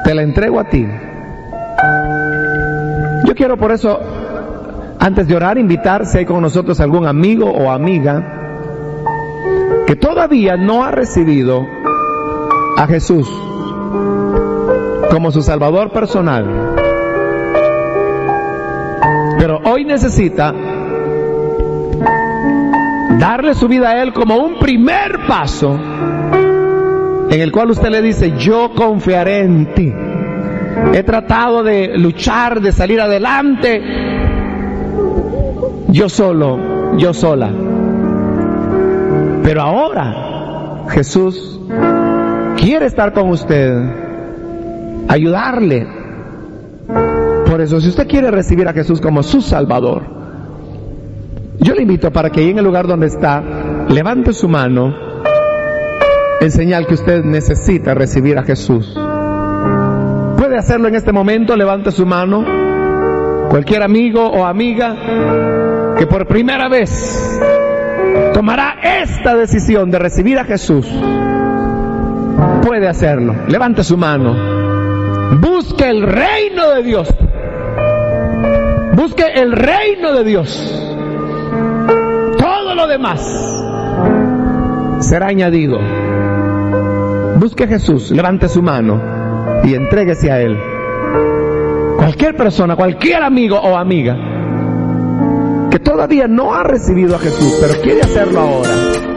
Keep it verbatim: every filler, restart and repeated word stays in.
te la entrego a ti. Yo quiero por eso, antes de orar, invitar si hay con nosotros algún amigo o amiga que todavía no ha recibido a Jesús como su Salvador personal, pero hoy necesita darle su vida a Él como un primer paso en el cual usted le dice: yo confiaré en ti. He tratado de luchar, de salir adelante, yo solo, yo sola. Pero ahora Jesús quiere estar con usted, ayudarle. Por eso, si usted quiere recibir a Jesús como su Salvador, yo le invito para que ahí en el lugar donde está, levante su mano en señal que usted necesita recibir a Jesús. Puede hacerlo en este momento, levante su mano. Cualquier amigo o amiga que por primera vez tomará esta decisión de recibir a Jesús, puede hacerlo. Levante su mano. Busque el reino de Dios. Busque el reino de Dios. Todo lo demás será añadido. Busque a Jesús, levante su mano y entréguese a Él. Cualquier persona, cualquier amigo o amiga que todavía no ha recibido a Jesús, pero quiere hacerlo ahora,